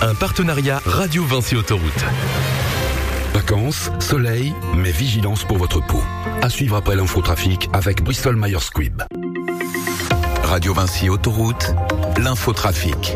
Un partenariat Radio Vinci Autoroute. Vacances, soleil, mais vigilance pour votre peau. À suivre après l'infotrafic avec Bristol Myers Squibb. Radio Vinci Autoroute, l'infotrafic.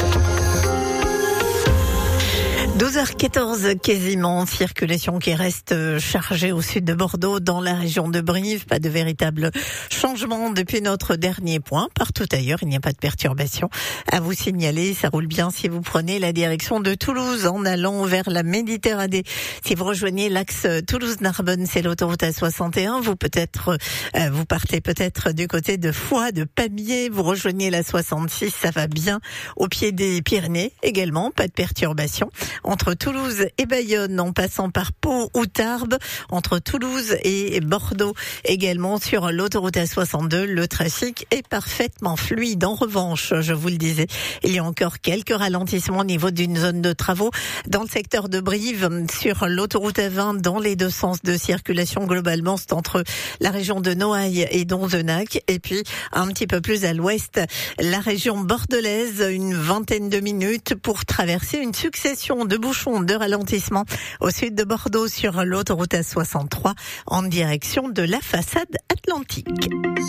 12h14 quasiment, circulation qui reste chargée au sud de Bordeaux, dans la région de Brive. Pas de véritable changement depuis notre dernier point. Partout ailleurs, il n'y a pas de perturbation à vous signaler. Ça roule bien si vous prenez la direction de Toulouse en allant vers la Méditerranée. Si vous rejoignez l'axe Toulouse-Narbonne, c'est l'autoroute A61. Vous partez peut-être du côté de Foix, de Pamiers. Vous rejoignez la 66, ça va bien au pied des Pyrénées également. Pas de perturbation. Entre Toulouse et Bayonne, en passant par Pau ou Tarbes, entre Toulouse et Bordeaux également sur l'autoroute A62, le trafic est parfaitement fluide. En revanche, je vous le disais, il y a encore quelques ralentissements au niveau d'une zone de travaux dans le secteur de Brive, sur l'autoroute A20, dans les deux sens de circulation. Globalement, c'est entre la région de Noailles et Donzenac, et puis un petit peu plus à l'ouest, la région bordelaise, une vingtaine de minutes pour traverser une succession de bouchons, de ralentissements au sud de Bordeaux sur l'autoroute A63 en direction de la façade atlantique.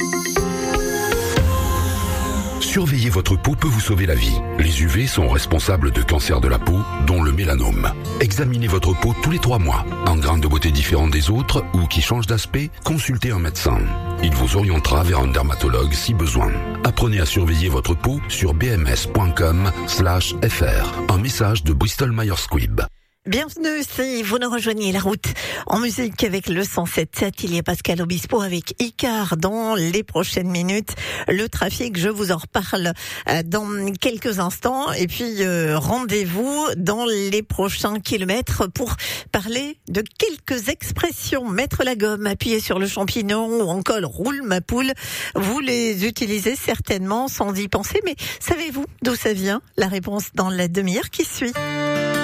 Surveiller votre peau peut vous sauver la vie. Les UV sont responsables de cancers de la peau, dont le mélanome. Examinez votre peau tous les 3 mois. Un grain de beauté différent des autres ou qui change d'aspect, consultez un médecin. Il vous orientera vers un dermatologue si besoin. Apprenez à surveiller votre peau sur bms.com/fr. Un message de Bristol Myers Squibb. Bienvenue si vous nous rejoignez la route en musique avec le 107.7. Il y a Pascal Obispo avec Icar dans les prochaines minutes. Le trafic, je vous en reparle dans quelques instants. Et puis rendez-vous dans les prochains kilomètres pour parler de quelques expressions. Mettre la gomme, appuyer sur le champignon ou encore roule ma poule. Vous les utilisez certainement sans y penser. Mais savez-vous d'où ça vient? La réponse dans la demi-heure qui suit.